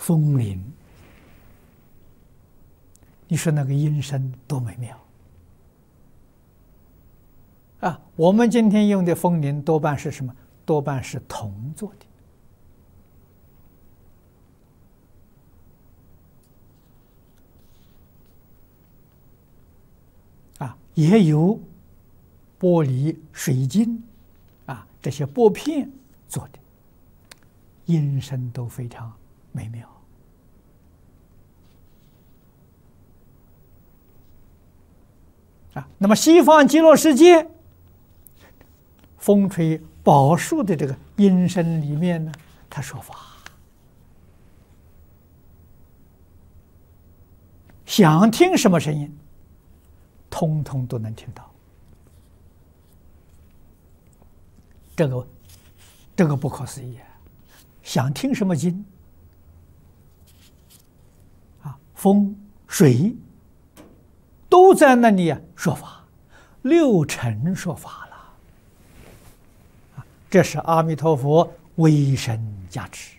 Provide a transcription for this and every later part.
枫林，你说那个音声多美妙啊！我们今天用的枫林多半是什么？多半是铜做的啊，也有玻璃、水晶啊这些玻片做的，音声都非常美妙。那么西方极乐世界风吹宝树的这个音声里面呢，他说法，想听什么声音，通通都能听到。这个不可思议啊！想听什么经啊，风水都在那里说法，六尘说法了，这是阿弥陀佛威神加持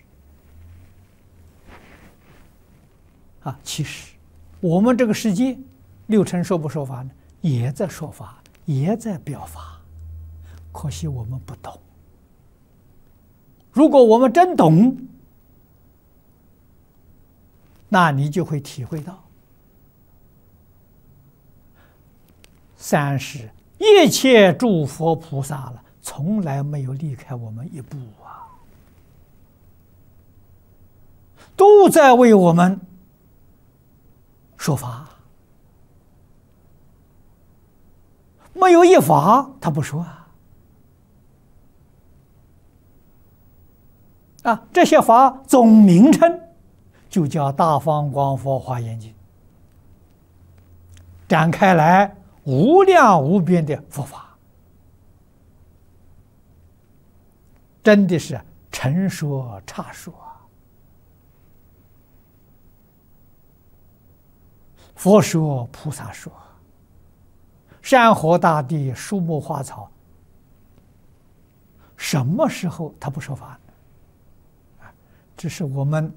啊！其实我们这个世界六尘说不说法呢？也在说法，也在表法，可惜我们不懂。如果我们真懂，那你就会体会到三世一切诸佛菩萨了，从来没有离开我们一步啊，都在为我们说法，没有一法他不说啊！这些法总名称就叫《大方广佛华严经》，展开来无量无边的佛法，真的是陈说差说啊！佛说，菩萨说，山河大地、树木花草，什么时候他不说法呢？只是我们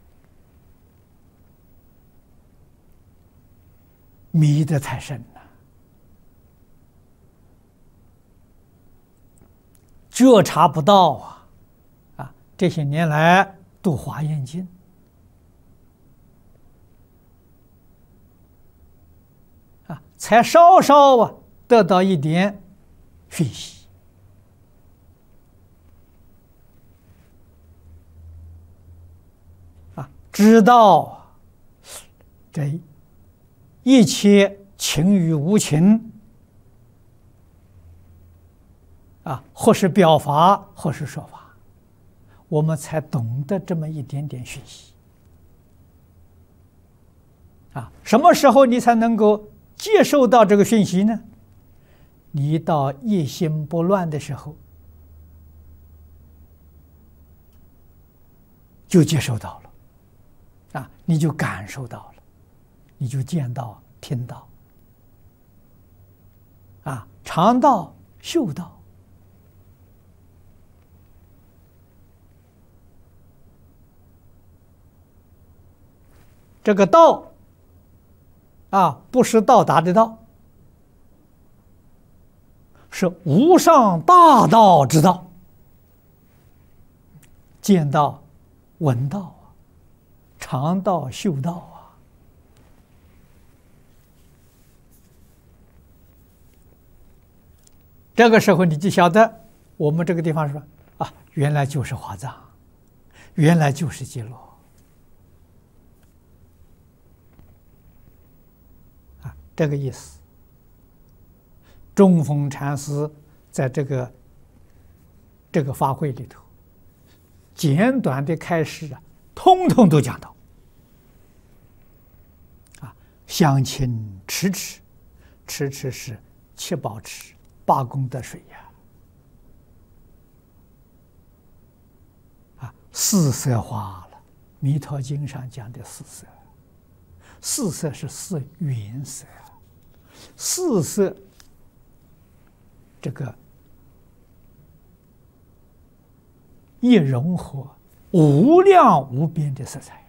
迷得太深了，觉察不到啊！这些年来读华严经啊，才稍稍得到一点讯息。知道这一切情与无情啊，或是表法，或是说法，我们才懂得这么一点点讯息啊。什么时候你才能够接受到这个讯息呢？你到一心不乱的时候，就接受到了。你就感受到了，你就见到、听到，尝到、嗅到，这个道不是到达的道，是无上大道之道，见到、闻到。尝到、嗅到这个时候你就晓得，我们这个地方说原来就是华藏，原来就是极乐这个意思。中峰禅师在这个法会里头，简短的开示通通都讲到相亲持持，持持是七宝池、八功德水四色花了，《弥陀经》上讲的四色，四色是四原色，四色这个一融合无量无边的色彩